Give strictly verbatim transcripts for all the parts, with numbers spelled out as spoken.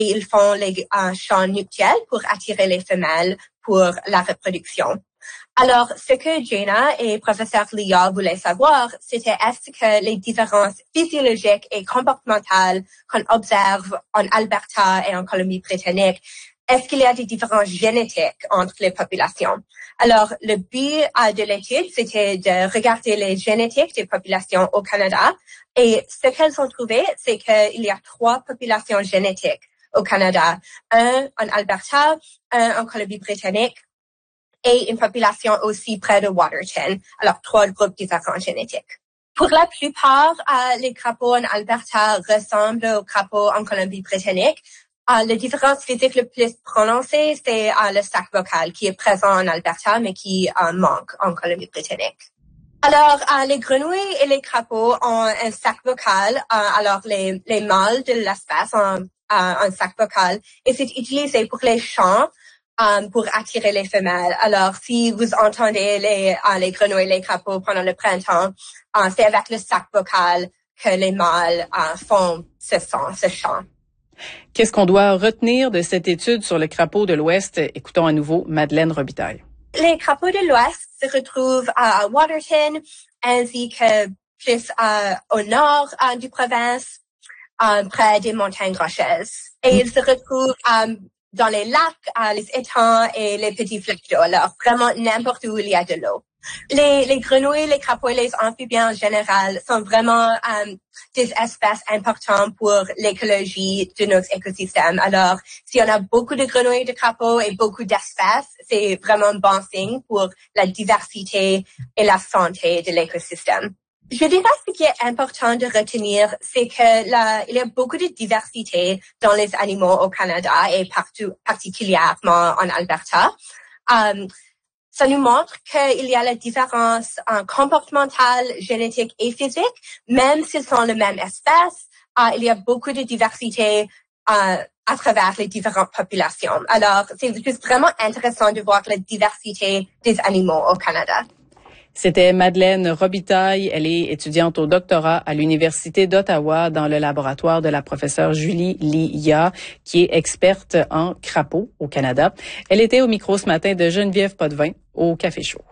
et ils font les euh, chants nuptiales pour attirer les femelles pour la reproduction. Alors, ce que Jenna et professeur Leah voulaient savoir, c'était est-ce que les différences physiologiques et comportementales qu'on observe en Alberta et en Colombie-Britannique, est-ce qu'il y a des différences génétiques entre les populations? Alors, le but euh, de l'étude, c'était de regarder les génétiques des populations au Canada. Et ce qu'elles ont trouvé, c'est qu'il y a trois populations génétiques au Canada. Un en Alberta, un en Colombie-Britannique, et une population aussi près de Waterton. Alors, trois groupes différents génétiques. Pour la plupart, euh, les crapauds en Alberta ressemblent aux crapauds en Colombie-Britannique. Euh, la différence physique le plus prononcée, c'est euh, le sac vocal qui est présent en Alberta, mais qui euh, manque en Colombie-Britannique. Alors, euh, les grenouilles et les crapauds ont un sac vocal. Euh, alors, les, les mâles de l'espèce ont euh, un sac vocal et c'est utilisé pour les chants. Um, pour attirer les femelles. Alors, si vous entendez les, uh, les grenouilles et les crapauds pendant le printemps, uh, c'est avec le sac vocal que les mâles uh, font ce son, ce chant. Qu'est-ce qu'on doit retenir de cette étude sur le crapaud de l'Ouest? Écoutons à nouveau Madeleine Robitaille. Les crapauds de l'Ouest se retrouvent à Waterton, ainsi que plus uh, au nord uh, du province, uh, près des montagnes rocheuses. Et ils se retrouvent um, dans les lacs, euh, les étangs et les petits fleuves d'eau. Alors, vraiment n'importe où il y a de l'eau. Les, les grenouilles, les crapauds et les amphibiens en général sont vraiment euh, des espèces importantes pour l'écologie de nos écosystèmes. Alors, si on a beaucoup de grenouilles et de crapauds et beaucoup d'espèces, c'est vraiment un bon signe pour la diversité et la santé de l'écosystème. Je dirais ce qui est important de retenir, c'est que là, il y a beaucoup de diversité dans les animaux au Canada et partout, particulièrement en Alberta. Um, ça nous montre qu'il y a la différence uh, comportementale, génétique et physique, même s'ils sont la même espèce. Uh, il y a beaucoup de diversité uh, à travers les différentes populations. Alors, c'est juste vraiment intéressant de voir la diversité des animaux au Canada. C'était Madeleine Robitaille. Elle est étudiante au doctorat à l'Université d'Ottawa dans le laboratoire de la professeure Julie Leah, qui est experte en crapauds au Canada. Elle était au micro ce matin de Geneviève Potvin au Café Chaud.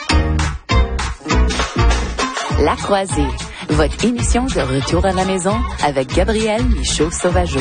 La Croisée, votre émission de retour à la maison avec Gabriel Michaud-Sauvageau.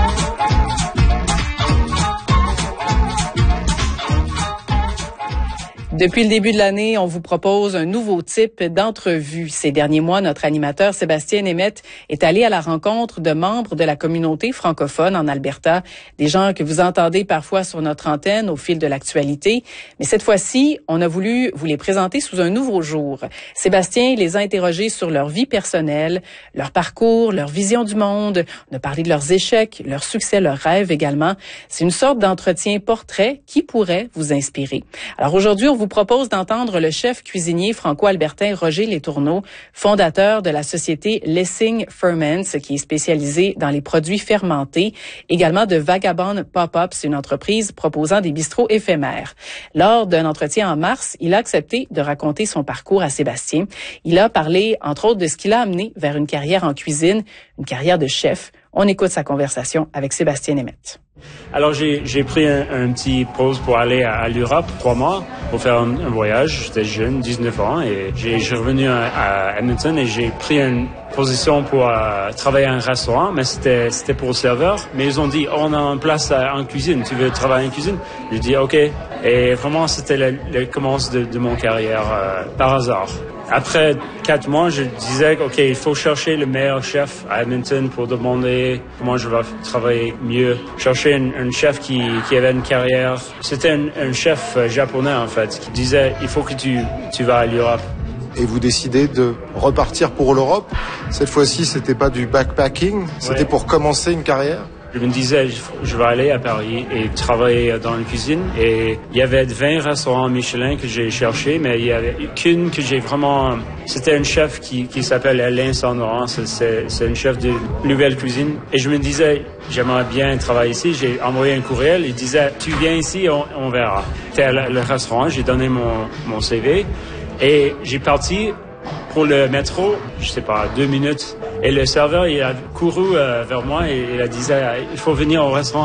Depuis le début de l'année, on vous propose un nouveau type d'entrevue. Ces derniers mois, notre animateur Sébastien Németh est allé à la rencontre de membres de la communauté francophone en Alberta, des gens que vous entendez parfois sur notre antenne au fil de l'actualité. Mais cette fois-ci, on a voulu vous les présenter sous un nouveau jour. Sébastien les a interrogés sur leur vie personnelle, leur parcours, leur vision du monde. On a parlé de leurs échecs, leurs succès, leurs rêves également. C'est une sorte d'entretien portrait qui pourrait vous inspirer. Alors aujourd'hui, on vous propose d'entendre le chef cuisinier franco-albertain Roger Letourneau, fondateur de la société Lessing Ferments, qui est spécialisée dans les produits fermentés, également de Vagabond Pop-Up, c'est une entreprise proposant des bistrots éphémères. Lors d'un entretien en mars, il a accepté de raconter son parcours à Sébastien. Il a parlé, entre autres, de ce qui l'a amené vers une carrière en cuisine, une carrière de chef. On écoute sa conversation avec Sébastien Németh. Alors, j'ai, j'ai pris un, un petit pause pour aller à, à l'Europe, trois mois, pour faire un, un voyage. J'étais jeune, dix-neuf ans, et j'ai, j'ai revenu à, à Edmonton et j'ai pris une position pour euh, travailler à un restaurant, mais c'était, c'était pour le serveur. Mais ils ont dit, oh, on a une place à, en cuisine, tu veux travailler en cuisine? J'ai dit, OK. Et vraiment, c'était le, le commence de, de mon carrière euh, par hasard. Après quatre mois, je disais, OK, il faut chercher le meilleur chef à Edmonton pour demander comment je vais travailler mieux. Chercher un, un chef qui, qui avait une carrière. C'était un, un chef japonais, en fait, qui disait, il faut que tu, tu vas à l'Europe. Et vous décidez de repartir pour l'Europe. Cette fois-ci, c'était pas du backpacking, c'était ouais. Pour commencer une carrière. Je me disais, je vais aller à Paris et travailler dans la cuisine. Et il y avait vingt restaurants Michelin que j'ai cherché, mais il y avait qu'une que j'ai vraiment... C'était un chef qui, qui s'appelle Alain Saint-Laurent. C'est, c'est un chef de nouvelle cuisine. Et je me disais, j'aimerais bien travailler ici. J'ai envoyé un courriel. Il disait, tu viens ici, on, on verra. C'était à le restaurant. J'ai donné mon, mon C V. Et j'ai parti pour le métro, je sais pas, deux minutes. Et le serveur, il a couru euh, vers moi et il a dit, il faut venir au restaurant.